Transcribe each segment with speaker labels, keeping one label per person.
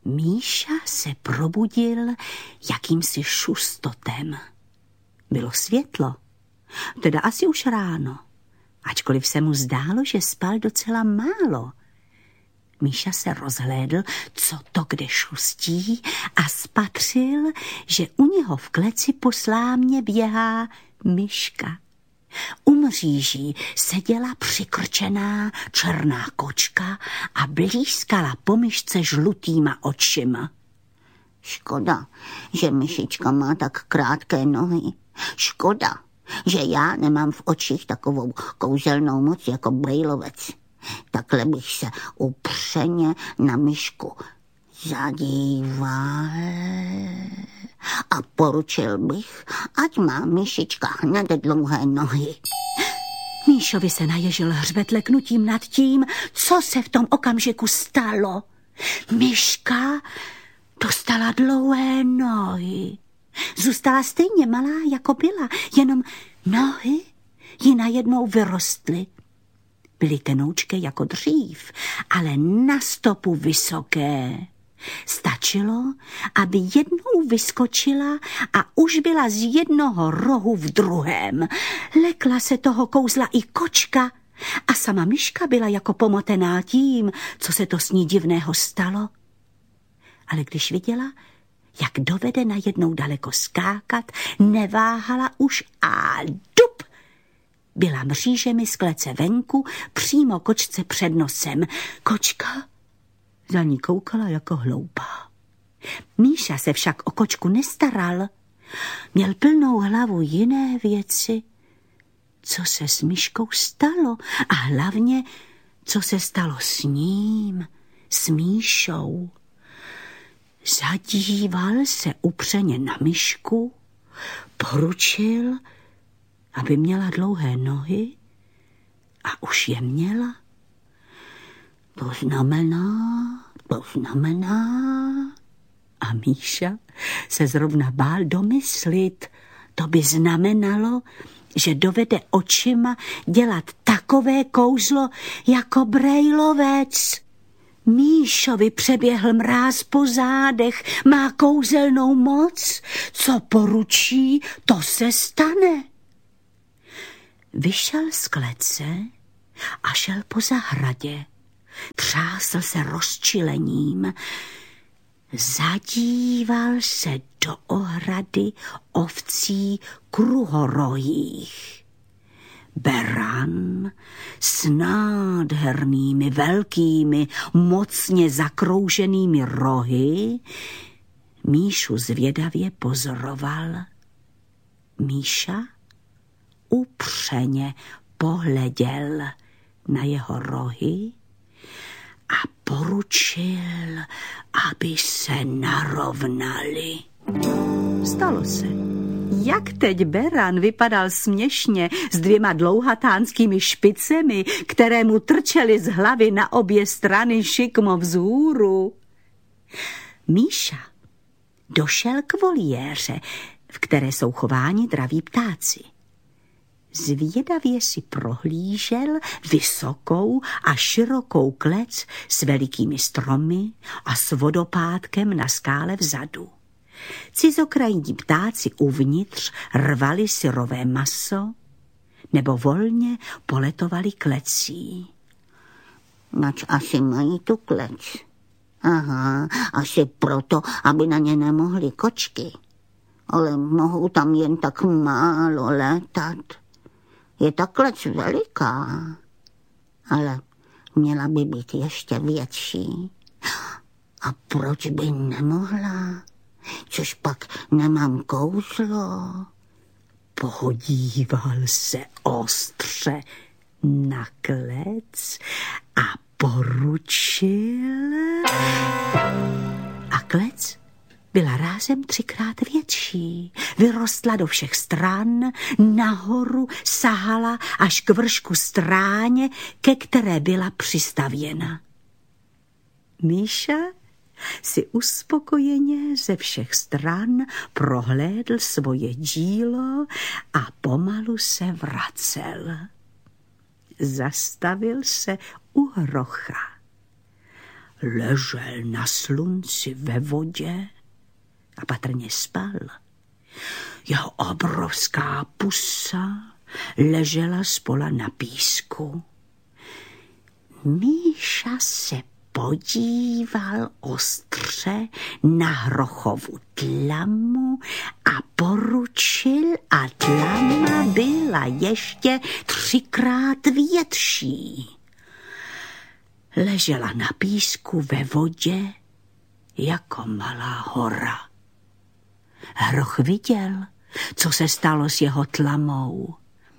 Speaker 1: Míša se probudil jakýmsi šustotem. Bylo světlo, teda asi už ráno, ačkoliv se mu zdálo, že spal docela málo. Míša se rozhlédl, co to kde šustí, a spatřil, že u něho v kleci po slámě běhá myška. U mříží seděla přikrčená černá kočka a blízkala po myšce žlutýma očima.
Speaker 2: Škoda, že myšička má tak krátké nohy. Škoda, že já nemám v očích takovou kouzelnou moc jako brejlovec. Takhle bych se upřeně na myšku zadíval a poručil bych, ať má myšička hned dlouhé nohy.
Speaker 1: Míšovi se naježil hřbet leknutím nad tím, co se v tom okamžiku stalo. Myška dostala dlouhé nohy. Zůstala stejně malá, jako byla, jenom nohy ji najednou vyrostly. Byly tenoučké jako dřív, ale na stopu vysoké. Stačilo, aby jednou vyskočila a už byla z jednoho rohu v druhém. Lekla se toho kouzla i kočka a sama myška byla jako pomotená tím, co se to s ní divného stalo. Ale když viděla, jak dovede najednou daleko skákat, neváhala už a dup! Byla mřížemi z klece venku, přímo kočce před nosem. Kočka za ní koukala jako hloupá. Míša se však o kočku nestaral. Měl plnou hlavu jiné věci. Co se s myškou stalo a hlavně, co se stalo s ním, s Míšou. Zadíval se upřeně na myšku, poručil, aby měla dlouhé nohy, a už je měla. To znamená. A Míša se zrovna bál domyslit. To by znamenalo, že dovede očima dělat takové kouzlo jako brejlovec. Míšovi přeběhl mráz po zádech, má kouzelnou moc. Co poručí, to se stane. Vyšel z klece a šel po zahradě. Třásl se rozčilením. Zadíval se do ohrady ovcí kruhorohých. Beran s nádhernými, velkými, mocně zakrouženými rohy Míšu zvědavě pozoroval. Míša upřeně pohleděl na jeho rohy a poručil, aby se narovnali. Stalo se. Jak teď Beran vypadal směšně s 2 dlouhatánskými špicemi, které mu trčely z hlavy na obě strany šikmo vzhůru. Míša došel k voliéře, v které jsou chováni draví ptáci. Zvědavě si prohlížel vysokou a širokou klec s velikými stromy a s vodopádkem na skále vzadu. Cizokrajní ptáci uvnitř rvali syrové maso nebo volně poletovali klecí.
Speaker 2: Nač asi mají tu klec. Aha, asi proto, aby na ně nemohly kočky. Ale mohou tam jen tak málo létat. Je ta klec veliká, ale měla by být ještě větší. A proč by nemohla? Což pak nemám kouzlo. Podíval se ostře na klec a poručil. A klec byla rázem 3krát větší. Vyrostla do všech stran, nahoru sahala až k vršku stráně, ke které byla přistavěna. Míša si uspokojeně ze všech stran prohlédl svoje dílo a pomalu se vracel. Zastavil se u hrocha.
Speaker 1: ležel na slunci ve vodě a patrně spal. Jeho obrovská pusa ležela spola na písku. Míša se podíval ostře na Hrochovu tlamu a poručil, a tlama byla ještě 3krát větší. Ležela na písku ve vodě jako malá hora. Hroch viděl, co se stalo s jeho tlamou.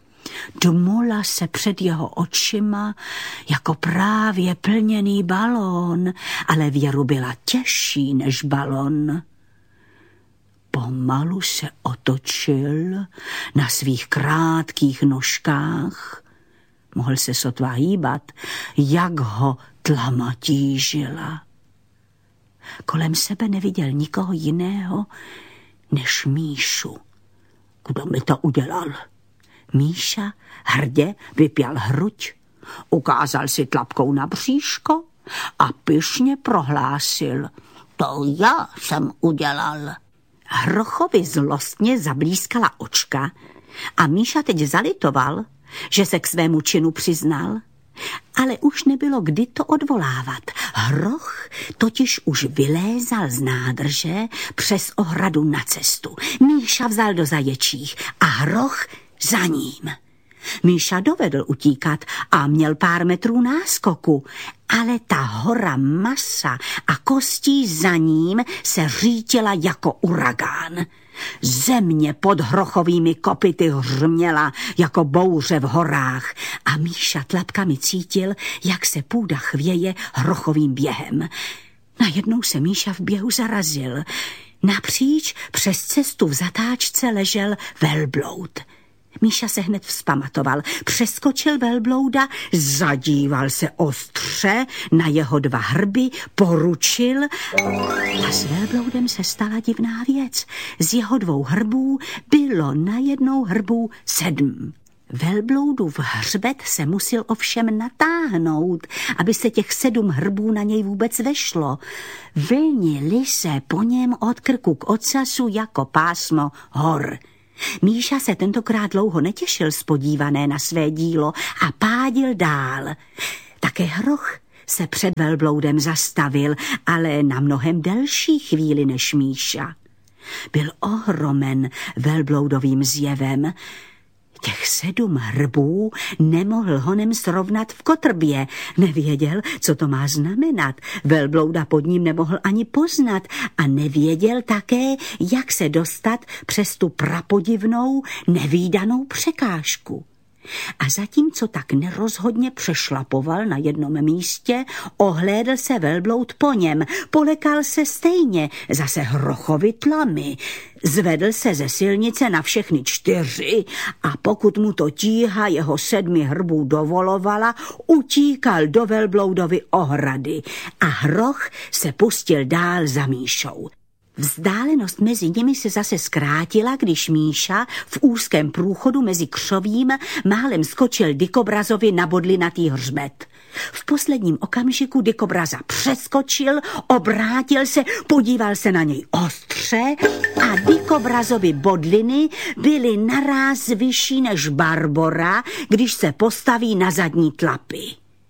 Speaker 1: Dmula se před jeho očima jako právě plněný balón, ale věru byla těžší než balon. Pomalu se otočil na svých krátkých nožkách. Mohl se sotva hýbat, jak ho tlama tížila. Kolem sebe neviděl nikoho jiného než Míšu. Kdo mi to udělal? Míša hrdě vypěl hruď, ukázal si tlapkou na bříško a pyšně prohlásil: to já jsem udělal. Hrochovi zlostně zablískala očka a Míša teď zalitoval, že se k svému činu přiznal, ale už nebylo kdy to odvolávat. Hroch totiž už vylézal z nádrže přes ohradu na cestu. Míša vzal do zaječích a Hroch za ním. Míša dovedl utíkat a měl pár metrů náskoku, ale ta hora masa a kostí za ním se řítila jako uragán. Země pod Hrochovými kopyty hřměla jako bouře v horách a Míša tlapkami cítil, jak se půda chvěje Hrochovým během. Najednou se Míša v běhu zarazil. Napříč přes cestu v zatáčce ležel velbloud. Míša se hned vzpamatoval, přeskočil velblouda, zadíval se ostře na jeho 2 hrby, poručil a s velbloudem se stala divná věc. Z jeho 2 hrbů bylo na 1 hrbu 7. Velbloudův hřbet se musel ovšem natáhnout, aby se těch 7 hrbů na něj vůbec vešlo. Vlnily se po něm od krku k ocasu jako pásmo hor. Míša se tentokrát dlouho netěšil spodívané na své dílo a pádil dál. Také Hroch se před velbloudem zastavil, ale na mnohem delší chvíli než Míša. Byl ohromen velbloudovým zjevem. Těch 7 hrbů nemohl honem srovnat v kotrbě. Nevěděl, co to má znamenat. Velblouda pod ním nemohl ani poznat a nevěděl také, jak se dostat přes tu prapodivnou, nevídanou překážku. A zatímco tak nerozhodně přešlapoval na jednom místě, ohlédl se velbloud po něm, polekal se stejně, zase Hrochovi tlamy. Zvedl se ze silnice na všechny 4 a pokud mu to tíha jeho 7 hrbů dovolovala, utíkal do velbloudovy ohrady a Hroch se pustil dál za Míšou. Vzdálenost mezi nimi se zase zkrátila, když Míša v úzkém průchodu mezi křovím málem skočil Dykobrazovi na bodlinatý hřbet. V posledním okamžiku Dykobraza přeskočil, obrátil se, podíval se na něj ostře a Dykobrazovi bodliny byly naráz vyšší než Barbora, když se postaví na zadní tlapy.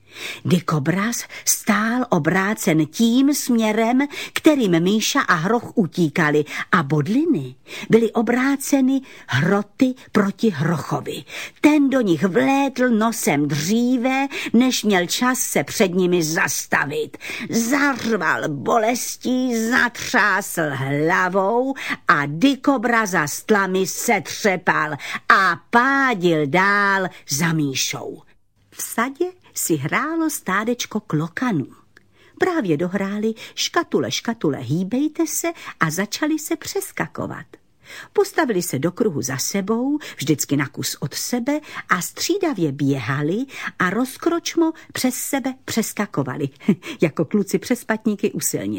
Speaker 1: Dykobraz stál obrácen tím směrem, kterým Míša a Hroch utíkali, a bodliny byly obráceny hroty proti Hrochovi. Ten do nich vlétl nosem dříve, než měl čas se před nimi zastavit. Zařval bolestí, zatřásl hlavou a Dykobraza s tlamy setřepal a pádil dál za Míšou. V sadě si hrálo stádečko klokanů. Právě dohráli škatule, škatule, hýbejte se a začali se přeskakovat. Postavili se do kruhu za sebou, vždycky na kus od sebe a střídavě běhali a rozkročmo přes sebe přeskakovali, jako kluci přes patníky u silnice.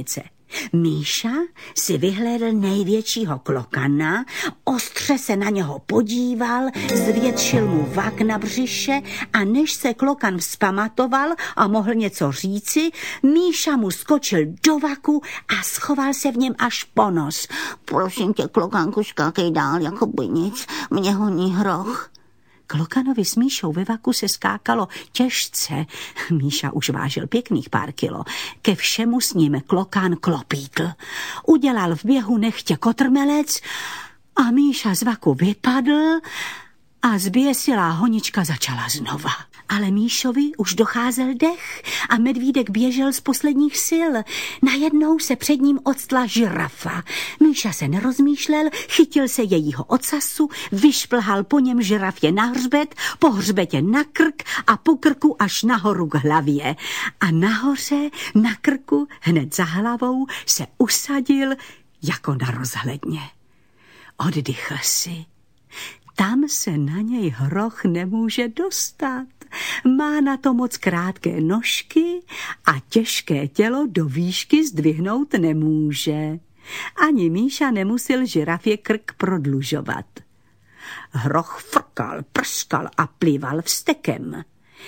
Speaker 1: Míša si vyhlédl největšího klokana, ostře se na něho podíval, zvětšil mu vak na břiše a než se klokan vzpamatoval a mohl něco říci, Míša mu skočil do vaku a schoval se v něm až po nos.
Speaker 2: Prosím tě, klokánku, skákej dál, jako by nic, mě honí hroch.
Speaker 1: Klokanovi s Míšou ve vaku se skákalo těžce. Míša už vážil pěkných pár kilo. Ke všemu s ním klokán klopítl. Udělal v běhu nechtě kotrmelec a Míša z vaku vypadl a zběsilá honička začala znova. Ale Míšovi už docházel dech a medvídek běžel z posledních sil. Najednou se před ním odstla žirafa. Míša se nerozmýšlel, chytil se jejího ocasu, vyšplhal po něm žirafě na hřbet, po hřbetě na krk a po krku až nahoru k hlavě. A nahoře, na krku, hned za hlavou, se usadil jako na rozhledně. Oddychl si. Tam se na něj hroch nemůže dostat. Má na to moc krátké nožky a těžké tělo do výšky zdvihnout nemůže. Ani Míša nemusel žirafě krk prodlužovat. Hroch frkal, prskal a plival vztekem.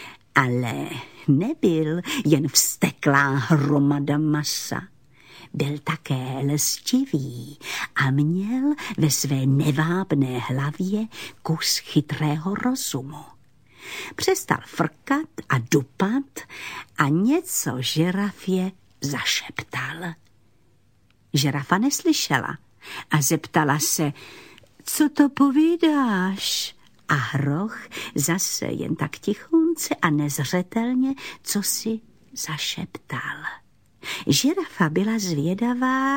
Speaker 1: Ale nebyl jen vzteklá hromada masa. Byl také lstivý a měl ve své nevábné hlavě kus chytrého rozumu. Přestal frkat a dupat a něco žirafě zašeptal. Žirafa neslyšela a zeptala se, co to povídáš? A hroch zase jen tak tichunce a nezřetelně, co si zašeptal. Žirafa byla zvědavá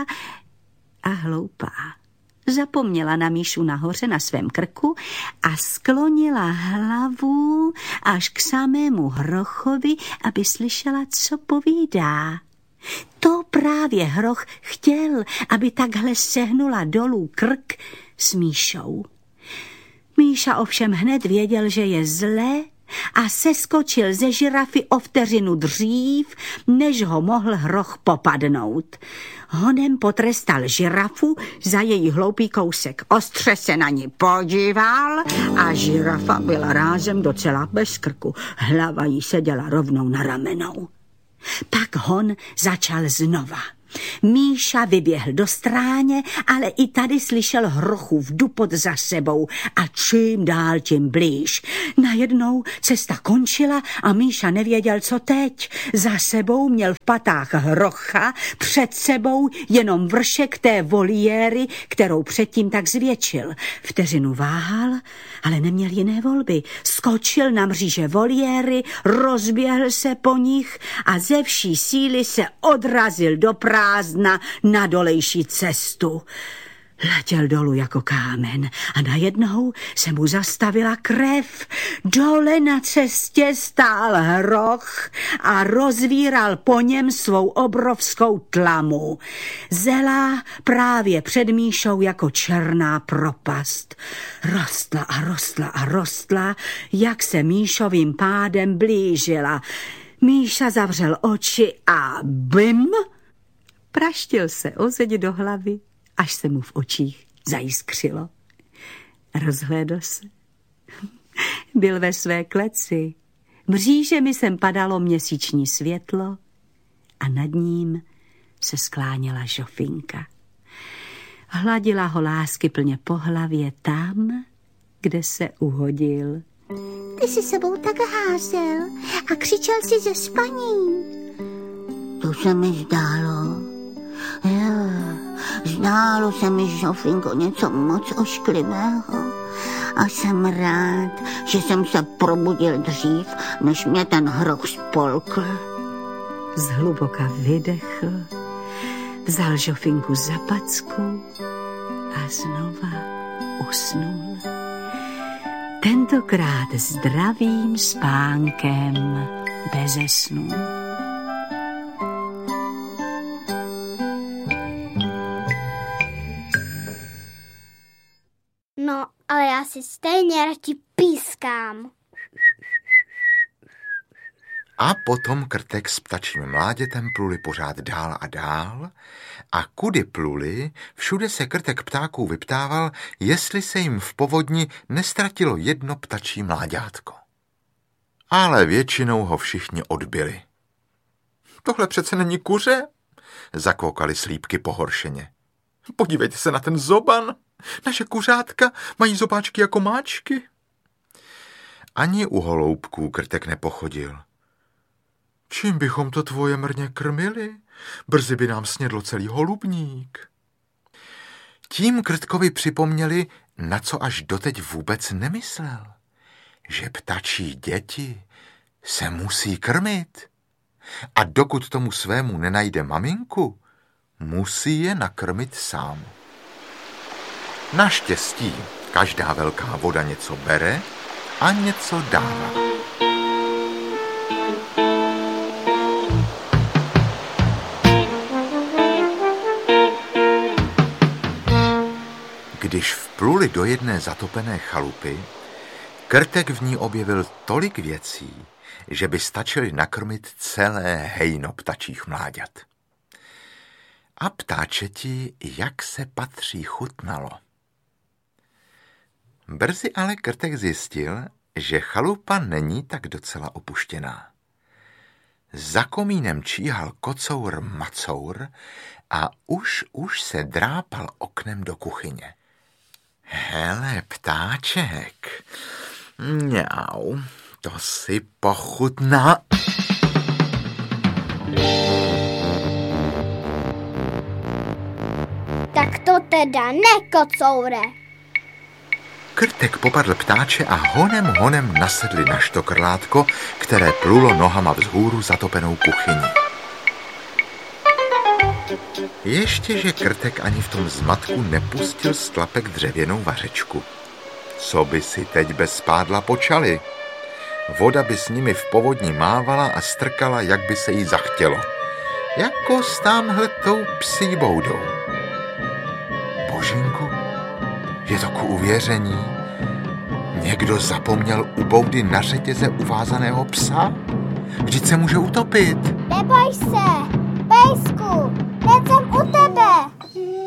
Speaker 1: a hloupá. Zapomněla na Míšu nahoře na svém krku a sklonila hlavu až k samému hrochovi, aby slyšela, co povídá. To právě hroch chtěl, aby takhle sehnula dolů krk s Míšou. Míša ovšem hned věděl, že je zle a seskočil ze žirafy o vteřinu dřív, než ho mohl hroch popadnout. Honem potrestal žirafu za její hloupý kousek. Ostře se na ní podíval a žirafa byla rázem docela bez krku. Hlava jí seděla rovnou na ramenou. Pak hon začal znova. Míša vyběhl do stráně, ale i tady slyšel hrochův dupot za sebou a čím dál tím blíž. Najednou cesta končila a Míša nevěděl, co teď. Za sebou měl v patách hrocha, před sebou jenom vršek té voliéry, kterou předtím tak zvětšil. Vteřinu váhal, ale neměl jiné volby. Skočil na mříže voliéry, rozběhl se po nich a ze vší síly se odrazil do prázdna na dolejší cestu. Letěl dolů jako kámen a najednou se mu zastavila krev. Dole na cestě stál hroch a rozvíral po něm svou obrovskou tlamu. Zela právě před Míšou jako černá propast. Rostla a rostla a rostla, jak se Míšovým pádem blížila. Míša zavřel oči a bim! Praštil se o zeď do hlavy, až se mu v očích zajiskřilo. Rozhlédl se. Byl ve své kleci. Mřížemi sem padalo měsíční světlo a nad ním se skláněla Žofinka. Hladila ho láskyplně po hlavě tam, kde se uhodil.
Speaker 2: Ty jsi sebou tak házel a křičel si ze spaní. To se mi zdálo. Zdálo se mi, Žofinko, něco moc ošklivého a jsem rád, že jsem se probudil dřív, než mě ten hroch spolkl.
Speaker 1: Zhluboka vydechl, vzal Žofinku za packu a znova usnul. Tentokrát zdravým spánkem beze snů.
Speaker 3: No, ale já si stejně radši pískám. A potom Krtek s ptačím mládětem pluli pořád dál a dál a kudy pluli, všude se Krtek ptáků vyptával, jestli se jim v povodni nestratilo jedno ptačí mláďátko. Ale většinou ho všichni odbyli. Tohle přece není kuře, zakvokali slípky pohoršeně. Podívejte se na ten zoban, naše kuřátka mají zobáčky jako máčky. Ani u holoubků Krtek nepochodil. Čím bychom to tvoje mrně krmili? Brzy by nám snědlo celý holubník. Tím Krtkovi připomněli, na co až doteď vůbec nemyslel. Že ptačí děti se musí krmit. A dokud tomu svému nenajde maminku, musí je nakrmit sám. Naštěstí každá velká voda něco bere a něco dává. Když vpluli do jedné zatopené chalupy, Krtek v ní objevil tolik věcí, že by stačili nakrmit celé hejno ptačích mláďat. A ptáčeti, jak se patří, chutnalo. Brzy ale Krtek zjistil, že chalupa není tak docela opuštěná. Za komínem číhal kocour macour a už se drápal oknem do kuchyně. Hele, ptáček, mňau, to si pochutná.
Speaker 4: Tak to teda ne, kocoure.
Speaker 3: Krtek popadl ptáče a honem nasedli na štokrlátko, které plulo nohama vzhůru zatopenou kuchyní. Ještěže Krtek ani v tom zmatku nepustil z tlapek dřevěnou vařečku. Co by si teď bez spádla počali? Voda by s nimi v povodni mávala a strkala, jak by se jí zachtělo. Jako s támhletou psí boudou. Božínku, je to ku uvěření. Někdo zapomněl u boudy na řetěze uvázaného psa? Vždyť se může utopit.
Speaker 4: Neboj se, pejsku, teď jsem u tebe.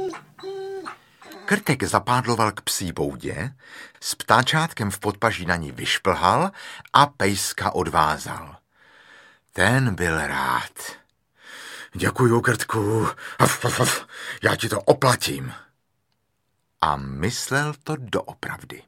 Speaker 3: Krtek zapádloval k psí boudě, s ptáčátkem v podpaží na ní vyšplhal a pejska odvázal. Ten byl rád. Děkuju, Krtku, já ti to oplatím. A myslel to doopravdy.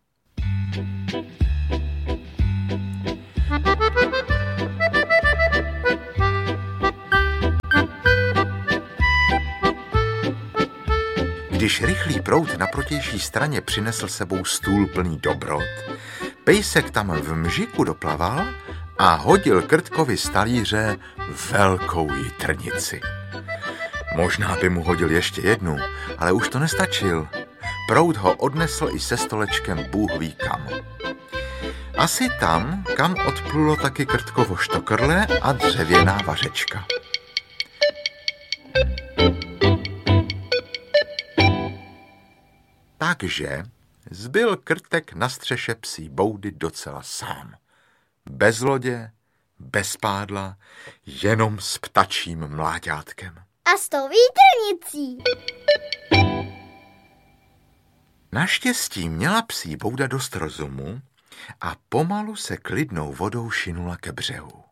Speaker 3: Když rychlý proud na protější straně přinesl sebou stůl plný dobrot, pejsek tam v mžiku doplaval a hodil Krtkovi z talíře velkou jitrnici. Možná by mu hodil ještě jednu, ale už to nestačil. Proud ho odnesl i se stolečkem bůh ví kam. Asi tam, kam odplulo taky Krtkovo štokrle a dřevěná vařečka. Takže zbyl Krtek na střeše psí boudy docela sám. Bez lodě, bez pádla, jenom s ptačím mláďátkem.
Speaker 4: A s tou výtrnicí.
Speaker 3: Naštěstí měla psí bouda dost rozumu a pomalu se klidnou vodou šinula ke břehu.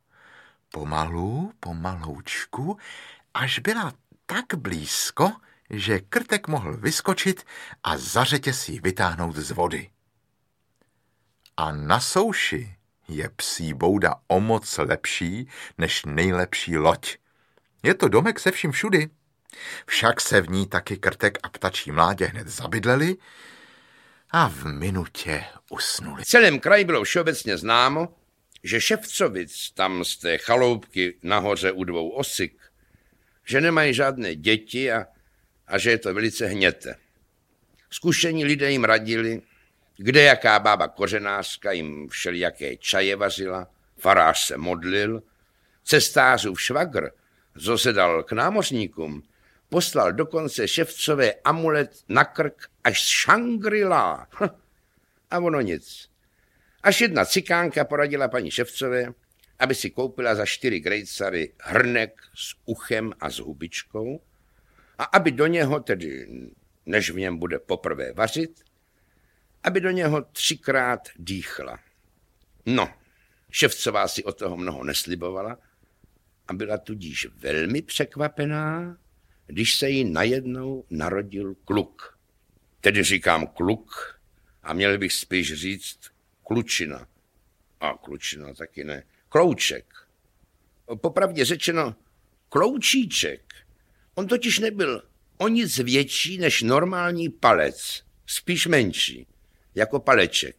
Speaker 3: Pomaloučku, až byla tak blízko, že Krtek mohl vyskočit a za řetěz ji vytáhnout z vody. A na souši je psí bouda o moc lepší než nejlepší loď. Je to domek se vším všudy. Však se v ní taky Krtek a ptačí mládě hned zabydleli a v minutě usnuli.
Speaker 5: V celém kraji bylo všeobecně známo, že Ševcovic tam z té chaloupky nahoře u Dvou Osik, že nemají žádné děti a že je to velice hněte. Zkušení lidé jim radili, kde jaká bába kořenářka jim všelijaké čaje vařila, farář se modlil, cestářův švagr zosedal k námořníkům, poslal dokonce Ševcové amulet na krk až z Šangri-La. A ono nic. Až jedna cikánka poradila paní Ševcové, aby si koupila za 4 grejcary hrnek s uchem a s hubičkou a aby do něho, tedy než v něm bude poprvé vařit, aby do něho 3krát dýchla. No, ševcová si od toho mnoho neslibovala a byla tudíž velmi překvapená, když se jí najednou narodil kluk. Tedy říkám kluk a měl bych spíš říct klučina. A klučina taky ne. Klouček. Popravdě řečeno kloučíček. On totiž nebyl o nic větší než normální palec, spíš menší, jako paleček.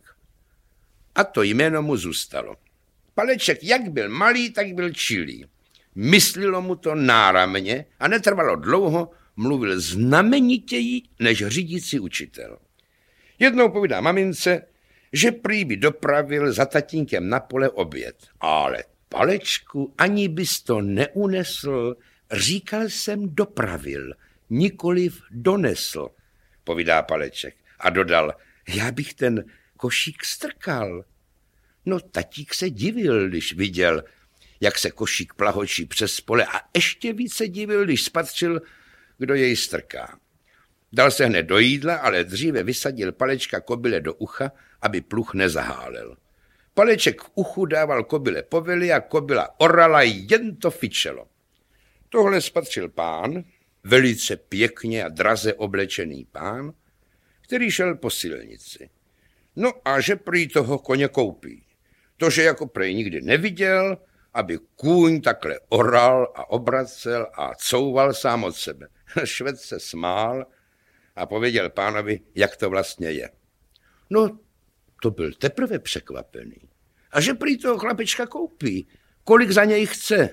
Speaker 5: A to jméno mu zůstalo. Paleček jak byl malý, tak byl čilý. Myslilo mu to náramně a netrvalo dlouho, mluvil znamenitěji než řídící učitel. Jednou povídá mamince, že prý by dopravil za tatínkem na pole oběd. Ale Palečku, ani bys to neunesl, říkal jsem dopravil, nikoliv donesl, povídá Paleček. A dodal, já bych ten košík strkal. No tatík se divil, když viděl, jak se košík plahočí přes pole a ještě více divil, když spatřil, kdo jej strká. Dal se hned do jídla, ale dříve vysadil Palečka kobyle do ucha, aby pluh nezahálel. Paleček v uchu dával kobyle povely a kobyla orala, jen to fičelo. Tohle spatřil pán, velice pěkně a draze oblečený pán, který šel po silnici. No a že prý toho koně koupí. To, že jako prej nikdy neviděl, aby kůň takhle oral a obracel a couval sám od sebe. Švec se smál a pověděl pánovi, jak to vlastně je. No, to byl teprve překvapený. A že prý toho chlapečka koupí. Kolik za něj chce?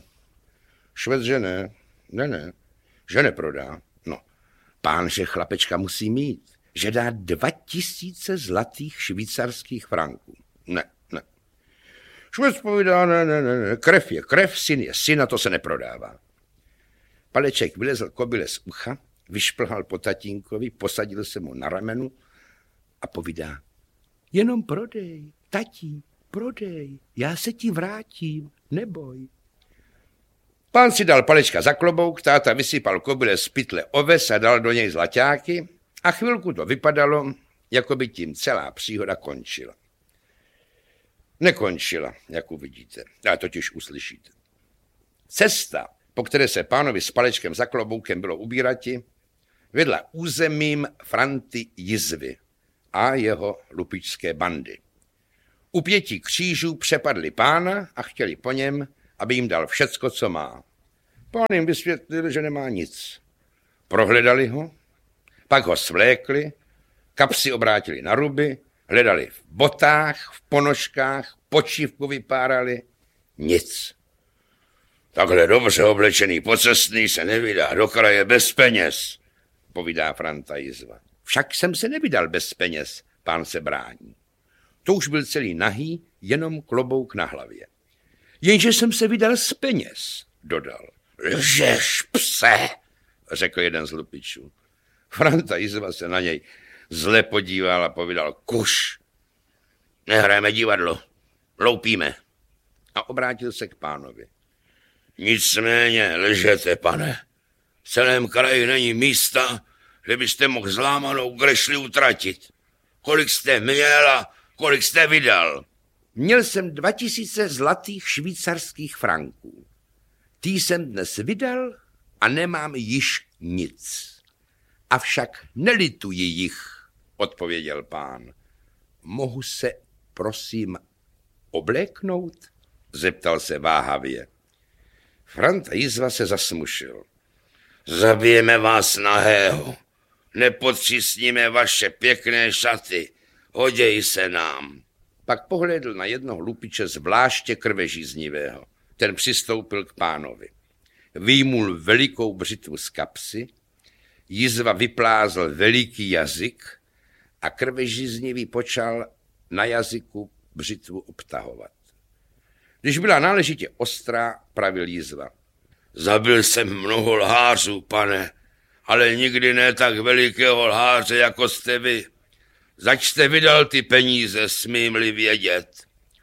Speaker 5: Švec, že ne, že neprodá. No, pán, že chlapečka musí mít, že dá 2000 zlatých švýcarských franků. Ne. Švec povídá, ne, krev je krev, syn je syn a to se neprodává. Paleček vylezl kobyle z ucha, vyšplhal po tatínkovi, posadil se mu na ramenu a povídá, jenom prodej, tatí, prodej, já se ti vrátím, neboj. Pán si dal Palečka za klobouk, táta vysypal kobyle z pytle oves a dal do něj zlaťáky a chvilku to vypadalo, jako by tím celá příhoda končila. Nekončila, jak uvidíte, a totiž uslyšíte. Cesta, po které se pánovi s Palečkem za kloboukem bylo ubírati, vedla územím Franty Jizvy a jeho lupičské bandy. U 5 křížů přepadli pána a chtěli po něm, aby jim dal všecko, co má. Pán jim vysvětlil, že nemá nic. Prohledali ho, pak ho svlékli, kapsy obrátili na ruby, hledali v botách, v ponožkách, počívku vypárali. Nic. Takhle dobře oblečený pocestný se nevydá do kraje bez peněz, povídá Franta Jizva. Však jsem se nevydal bez peněz, pán se brání. To už byl celý nahý, jenom klobouk na hlavě. Jenže jsem se vydal z peněz, dodal. Lžeš, pse, řekl jeden z lupičů. Franta Jizva se na něj zle podíval a povídal, kuš, nehrajeme divadlo, loupíme. A obrátil se k pánovi. Nicméně lžete, pane. V celém kraji není místa, kde byste mohl zlámanou grešli utratit. Kolik jste měl a kolik jste vydal? Měl jsem 2000 zlatých švýcarských franků. Ty jsem dnes vydal a nemám již nic. Avšak nelituji jich, odpověděl pán. Mohu se, prosím, obléknout? Zeptal se váhavě. Franta Jizva se zasmušil. Zabijeme vás nahého. Nepodřísníme vaše pěkné šaty. Hoděj se nám. Pak pohlédl na jednoho lupiče zvláště krvežíznivého. Ten přistoupil k pánovi. Vyjmul velikou břitvu z kapsy, Jizva vyplázl veliký jazyk a krvežíznivý počal na jazyku břitvu obtahovat. Když byla náležitě ostrá, pravil Jizva. Zabil jsem mnoho lhářů, pane, ale nikdy ne tak velikého lháře, jako jste vy. Zač jste vydal ty peníze, smím-li vědět?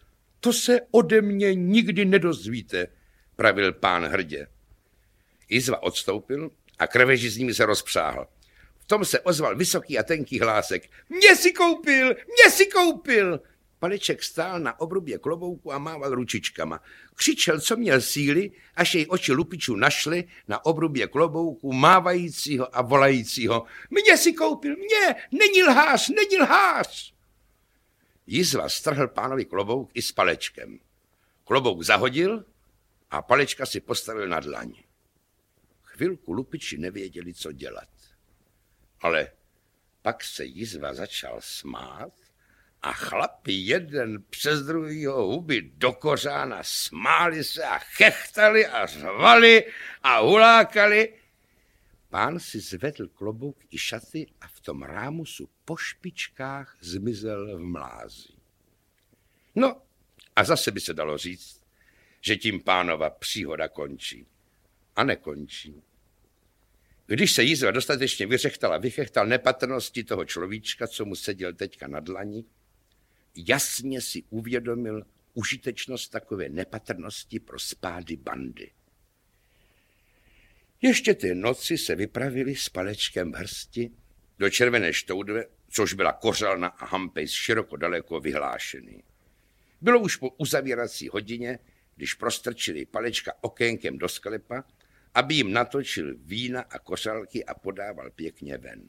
Speaker 5: to se ode mě nikdy nedozvíte, pravil pán hrdě. Jizva odstoupil a krvežíznými se rozpřáhl. V tom se ozval vysoký a tenký hlásek. Mě si koupil, mě si koupil! Paleček stál na obrubě klobouku a mával ručičkama. Křičel, co měl síly, až jej oči lupičů našly na obrubě klobouku mávajícího a volajícího. Mě si koupil, mě, není lhář, není lhář! Jizva strhl pánovi klobouk i s Palečkem. Klobouk zahodil a Palečka si postavil na dlaň. Chvilku lupiči nevěděli, co dělat. Ale pak se Jizva začal smát a chlapi jeden přes druhýho huby do kořána smáli se a chechtali a řvali a hulákali. Pán si zvedl klobouk i šaty a v tom rámusu po špičkách zmizel v mlázi. No a zase by se dalo říct, že tím pánova příhoda končí. A nekončí. Když se Jizva dostatečně vyřechtal a vychechtal nepatrnosti toho človíčka, co mu seděl teďka na dlani, jasně si uvědomil užitečnost takové nepatrnosti pro spády bandy. Ještě té noci se vypravili s Palečkem v hrsti do Červené Štoudve, což byla kořalna a hampejs široko daleko vyhlášený. Bylo už po uzavírací hodině, když prostrčili Palečka okénkem do sklepa, aby jim natočil vína a kořalky a podával pěkně ven.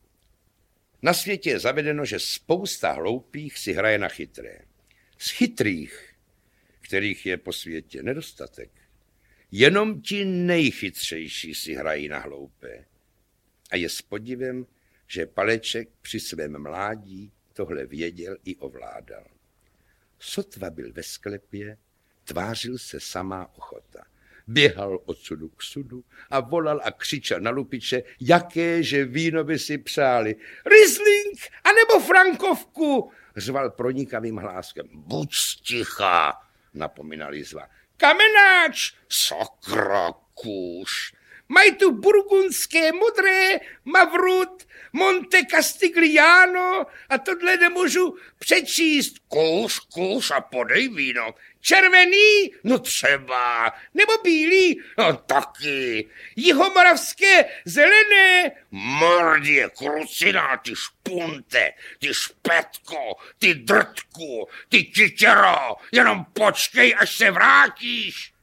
Speaker 5: Na světě je zavedeno, že spousta hloupých si hraje na chytré. Z chytrých, kterých je po světě nedostatek, jenom ti nejchytřejší si hrají na hloupé. A je s podivem, že Paleček při svém mládí tohle věděl i ovládal. Sotva byl ve sklepě, tvářil se samá ochota. Běhal odsudu k sudu a volal a křičel na lupiče, jakéže víno by si přáli. Riesling, anebo Frankovku, řval pronikavým hláskem. Buď sticha, napomínal Jizva. Kamenáč, sakra kůž. Mají tu burgundské modré, Mavrut, Monte Castigliano a tohle nemůžu přečíst. Kůž a podej víno. Červený? No třeba. Nebo bílý? No taky. Jihomoravské zelené? Mordě, kruciná, ty špunte, ty špetko, ty drtku, ty titěro. Jenom počkej, až se vrátíš.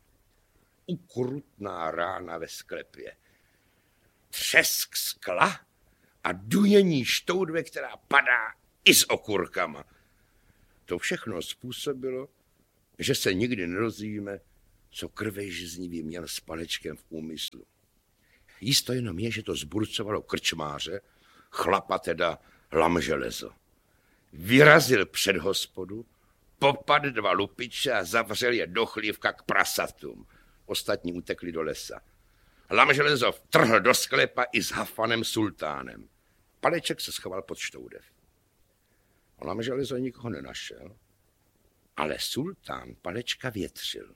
Speaker 5: Ukrutná rána ve sklepě. Třesk skla a dunění štoudve, která padá i s okurkama. To všechno způsobilo, že se nikdy nedozvíme, co krvežíznivý měl s Palečkem v úmyslu. Jisto jenom je, že to zburcovalo krčmáře, chlapa teda Lamželezo. Vyrazil před hospodu, popadl 2 lupiče a zavřel je do chlívka k prasatům. Ostatní utekli do lesa. Lamželezo vtrhl do sklepa i s Hafanem Sultánem. Paleček se schoval pod štoudev. Lamželezo nikoho nenašel, ale Sultán Palečka větřil.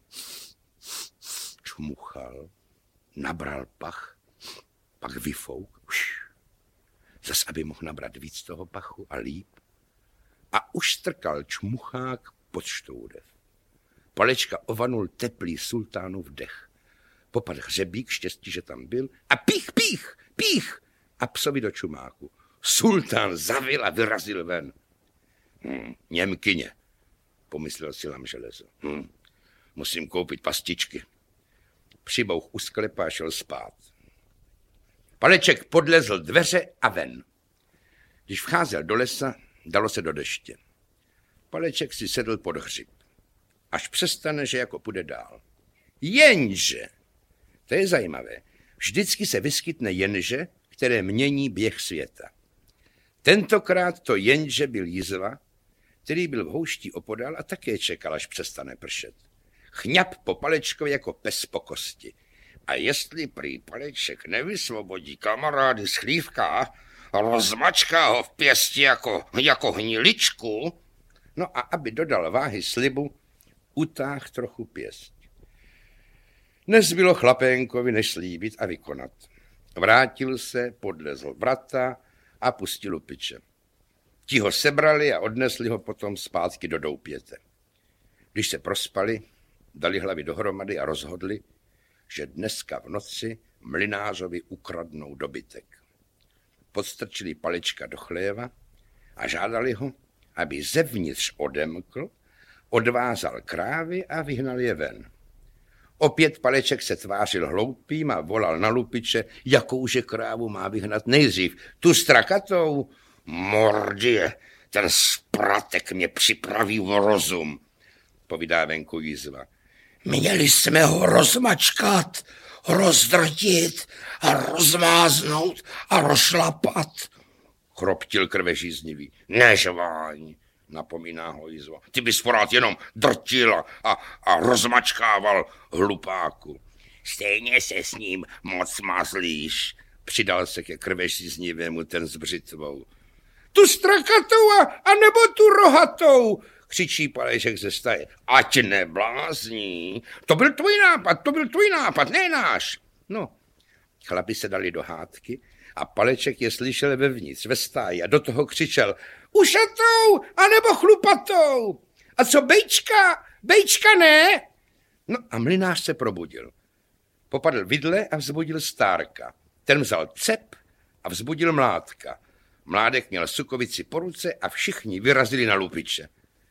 Speaker 5: Čmuchal, nabral pach, pak vyfouk, zas aby mohl nabrat víc toho pachu a líp. A už strkal čmuchák pod štoudev. Palečka ovanul teplý Sultánův dech. Popad hřebík, štěstí, že tam byl, a pích a psovi do čumáku. Sultán zavil a vyrazil ven. Němkyně, pomyslel si Lamželezo. Musím koupit pastičky. Přibouch u sklepa a šel spát. Paleček podlezl dveře a ven. Když vcházel do lesa, dalo se do deště. Paleček si sedl pod hřib. Až přestane, že jako půjde dál. Jenže, to je zajímavé, vždycky se vyskytne jenže, které mění běh světa. Tentokrát to jenže byl Jizva, který byl v houští opodál a také čekal, až přestane pršet. Chňap po Palečkovi jako pes po kosti. A jestli prý Paleček nevysvobodí kamarády z chlívka a rozmačká ho v pěsti jako hniličku, no a aby dodal váhy slibu, utáh trochu pěst. Nezbylo chlapénkovi než slíbit a vykonat. Vrátil se, podlezl vrata a pustil lupiče. Ti ho sebrali a odnesli ho potom zpátky do doupěte. Když se prospali, dali hlavy dohromady a rozhodli, že dneska v noci mlynářovi ukradnou dobytek. Podstrčili Palečka do chléva a žádali ho, aby zevnitř odemkl, odvázal krávy a vyhnal je ven. Opět Paleček se tvářil hloupým a volal na lupiče, jakouže krávu má vyhnat nejdřív. Tu strakatou? Mordie, ten spratek mě připraví v rozum, povídá venku Jizva. Měli jsme ho rozmačkat, rozdrtit a rozmáznout a rozšlapat, chroptil krvežíznivý. Nežváň, napomíná ho Jizva. Ty bys porád jenom drtil a rozmačkával hlupáku. Stejně se s ním moc mazlíš, přidal se ke krvežíznivému ten s břitvou. Tu strakatou a nebo tu rohatou, křičí Paleček ze staje. Ať neblázní, to byl tvůj nápad, ne náš. No, chlapi se dali do hádky a Paleček je slyšel vevnitř, ve stáji a do toho křičel ušatou a nebo chlupatou. A co bejčka ne? No a mlynář se probudil. Popadl vidle a vzbudil Stárka. Ten vzal cep a vzbudil Mládka. Mládek měl sukovici po ruce a všichni vyrazili na lupiče.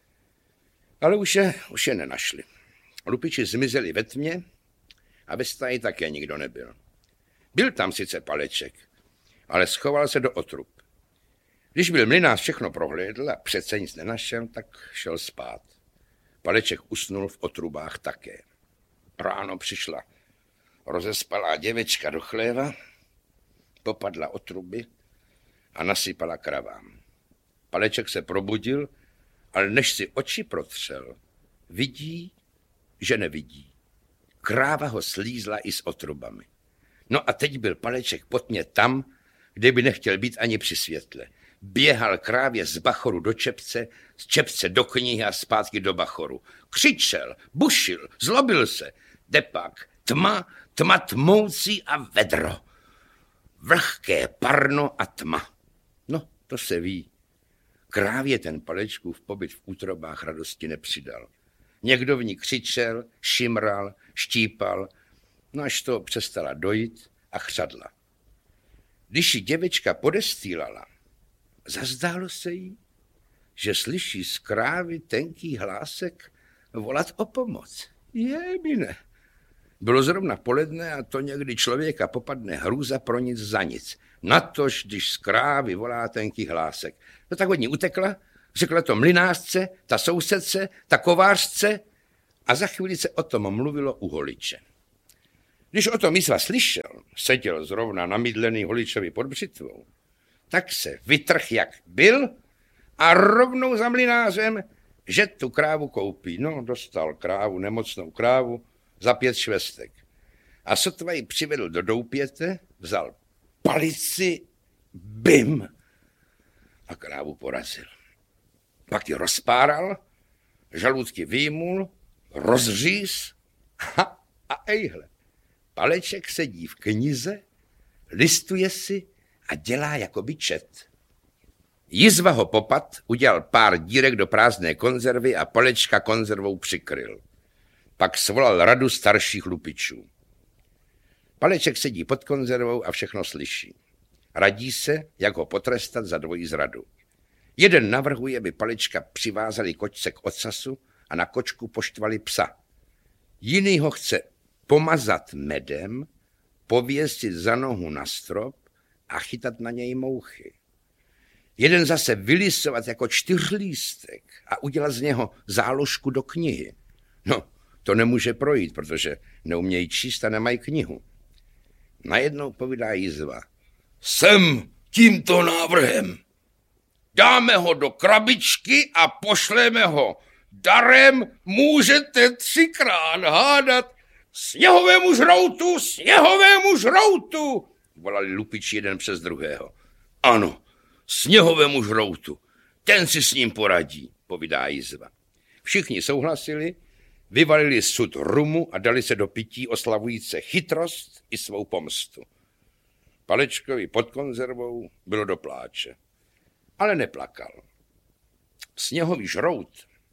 Speaker 5: Ale už je nenašli. Lupiči zmizeli ve tmě a ve stáji také nikdo nebyl. Byl tam sice Paleček, ale schoval se do otrub. Když byl mlynář všechno prohlédl a přece nic nenašel, tak šel spát. Paleček usnul v otrubách také. Ráno přišla rozespalá děvečka do chléva, popadla otruby a nasypala kravám. Paleček se probudil, ale než si oči protřel, vidí, že nevidí. Kráva ho slízla i s otrubami. No a teď byl Paleček potně tam, kde by nechtěl být ani při světle. Běhal krávě z bachoru do čepce, z čepce do knihy a zpátky do bachoru. Křičel, bušil, zlobil se. Depak, tma tmoucí a vedro. Vlhké parno a tma. No, to se ví. Krávě ten Palečkův pobyt v útrobách radosti nepřidal. Někdo v ní křičel, šimral, štípal, no až to přestala dojít a chřadla. Když ji děvečka podestýlala, zazdálo se jí, že slyší z krávy tenký hlásek volat o pomoc. Jebine. Bylo zrovna poledne a to někdy člověka popadne hrůza pro nic za nic. Natož, když z krávy volá tenký hlásek. No tak od ní utekla, řekla to mlynářce, ta sousedce, ta kovářce a za chvíli se o tom mluvilo u holiče. Když o tom Jizva slyšel, seděl zrovna namydlený holičovi pod břitvou, tak se vytrh, jak byl a rovnou za mlynářem, že tu krávu koupí. No, dostal krávu, nemocnou krávu, za 5 švestek. A sotva ji přivedl do doupěte, vzal palici, bim, a krávu porazil. Pak ji rozpáral, žaludky vyjmul, rozříz a ejhle. Paleček sedí v knize, listuje si a dělá, jako by čet. Jizva ho popad, udělal pár dírek do prázdné konzervy a Palečka konzervou přikryl. Pak svolal radu starších lupičů. Paleček sedí pod konzervou a všechno slyší. Radí se, jak ho potrestat za dvojí zradu. Jeden navrhuje, aby Palečka přivázali kočce k ocasu a na kočku poštvali psa. Jiný ho chce pomazat medem, pověsit za nohu na strop a chytat na něj mouchy. Jeden zase vylisovat jako 4lístek a udělat z něho záložku do knihy. No, to nemůže projít, protože neumějí číst a nemají knihu. Najednou povídá Jizva. Jsem tímto návrhem. Dáme ho do krabičky a pošleme ho darem, můžete 3krát hádat. Sněhovému žroutu, sněhovému žroutu, volali lupiči jeden přes druhého. Ano, sněhovému žroutu, ten si s ním poradí, povídá Jizva. Všichni souhlasili, vyvalili sud rumu a dali se do pití oslavujíce chytrost i svou pomstu. Palečkovi pod konzervou bylo do pláče, ale neplakal. Sněhový žrout,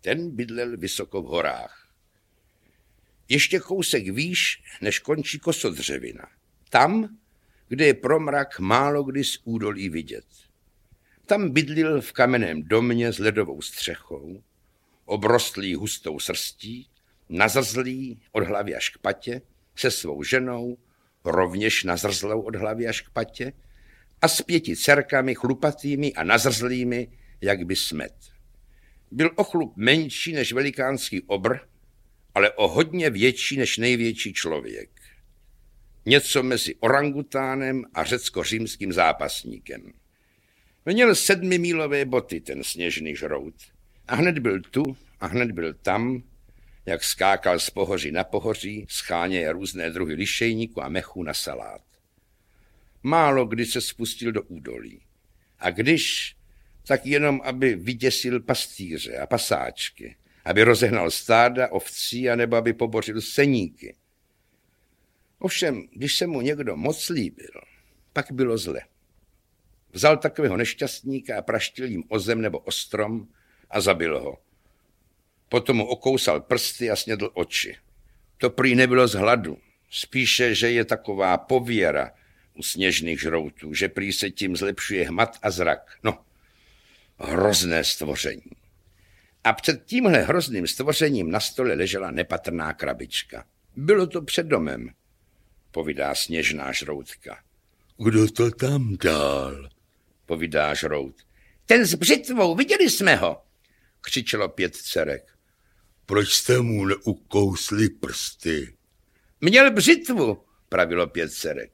Speaker 5: Ten bydlel vysoko v horách. Ještě kousek výš, než končí Kosodřevina. Tam, kde je promrak málo kdy z údolí vidět. Tam bydlil v kamenném domě s ledovou střechou, obrostlý hustou srstí, nazrzlý od hlavy až k patě, se svou ženou, rovněž nazrzlou od hlavy až k patě, a s 5 dcerkami chlupatými a nazrzlými, jak by smet. Byl o chlup menší než velikánský obr, ale o hodně větší než největší člověk. Něco mezi orangutánem a řecko-římským zápasníkem. Měl 7mílové boty, ten sněžný žrout. A hned byl tu a hned byl tam, jak skákal z pohoří na pohoří, scháněje různé druhy lišejníku a mechu na salát. Málo kdy se spustil do údolí. A když, tak jenom, aby vyděsil pastýře a pasáčky, aby rozehnal stáda ovcí, anebo aby pobořil seníky. Ovšem, když se mu někdo moc líbil, pak bylo zle. Vzal takového nešťastníka a praštil jim o zem nebo o strom a zabil ho. Potom mu okousal prsty a snědl oči. To prý nebylo z hladu, spíše, že je taková pověra u sněžných žroutů, že prý se tím zlepšuje hmat a zrak. No, hrozné stvoření. A před tímhle hrozným stvořením na stole ležela nepatrná krabička. Bylo to před domem, povídá sněžná žroutka.
Speaker 6: Kdo to tam dal?
Speaker 5: Povídá žrout. Ten s břitvou, viděli jsme ho, křičelo 5 dcerek.
Speaker 6: Proč jste mu neukousli prsty?
Speaker 5: Měl břitvu, pravilo 5 dcerek.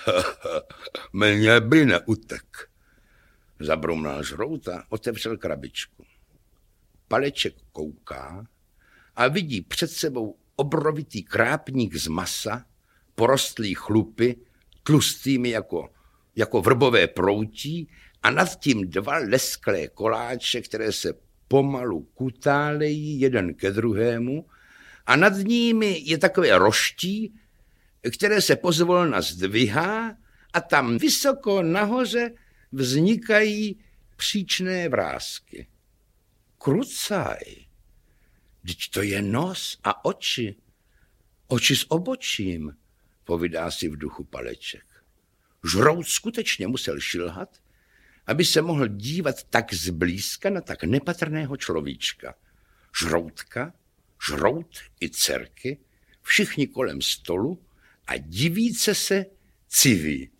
Speaker 6: Mně by neutek.
Speaker 5: Zabrumnal žrout a otevřel krabičku. Paleček kouká a vidí před sebou obrovitý krápník z masa, porostlý chlupy, tlustými jako vrbové proutí a nad tím 2 lesklé koláče, které se pomalu kutálejí jeden ke druhému a nad nimi je takové roští, které se pozvolna zdvihá a tam vysoko nahoře vznikají příčné vrásky. Krucaj, vždyť to je nos a oči. Oči s obočím, povídá si v duchu Paleček. Žrout skutečně musel šilhat, aby se mohl dívat tak zblízka na tak nepatrného človíčka. Žroutka, žrout i dcerky, všichni kolem stolu a divíce se civí.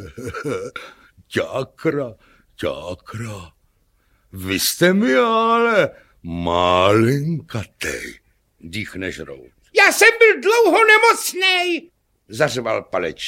Speaker 6: Ťákra, vy jste mi ale malinkatej,
Speaker 5: dýchne žrout. Já jsem byl dlouho nemocnej, zařval Paleček.